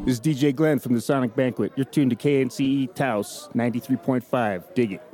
This is DJ Glenn from the Sonic Banquet. You're tuned to KNCE Taos 93.5. Dig it.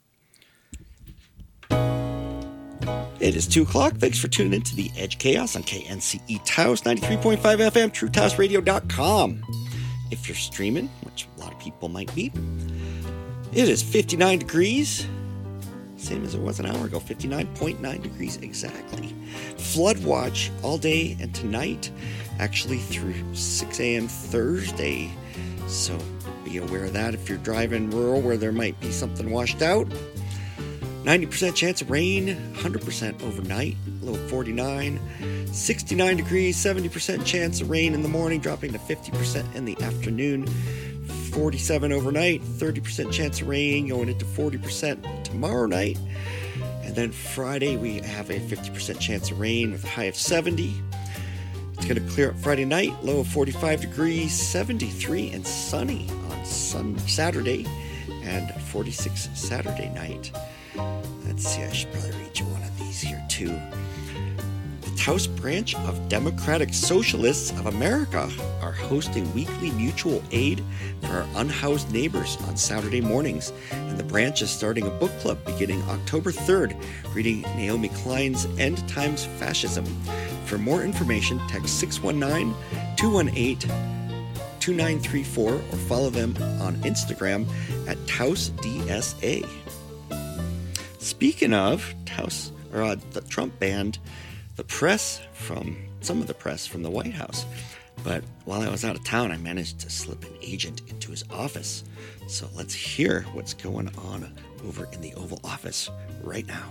It is 2 o'clock. Thanks for tuning in to The Edge Chaos on KNCE Taos 93.5 FM, TrueTaosRadio.com. If you're streaming, which a lot of people might be, it is 59 degrees. Same as it was an hour ago, 59.9 degrees exactly. Flood watch all day and tonight, actually through 6 a.m. Thursday. So be aware of that if you're driving rural where there might be something washed out. 90% chance of rain, 100% overnight, low 49, 69 degrees, 70% chance of rain in the morning, dropping to 50% in the afternoon, 47 overnight, 30% chance of rain, going into 40% tomorrow night. And then Friday, we have a 50% chance of rain with a high of 70. It's going to clear up Friday night, low of 45 degrees, 73 and sunny on Saturday, and 46 Saturday night. Let's see, I should probably read you one of these here too. The Taos branch of Democratic Socialists of America are hosting weekly mutual aid for our unhoused neighbors on Saturday mornings, and the branch is starting a book club beginning October 3rd, reading Naomi Klein's End Times Fascism. For more information, text 619-218-2934 or follow them on Instagram at TaosDSA. Speaking of Taos, or the Trump banned some of the press from the White House. But while I was out of town, I managed to slip an agent into his office. So let's hear what's going on over in the Oval Office right now.